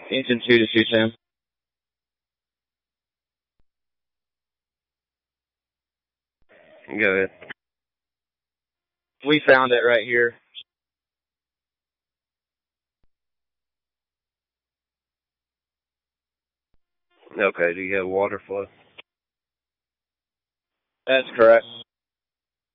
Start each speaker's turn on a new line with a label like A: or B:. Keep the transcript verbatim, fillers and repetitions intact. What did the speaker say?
A: Engine two to two ten.
B: Go ahead.
A: We found it right here.
B: Okay, do you have water flow?
A: That's correct.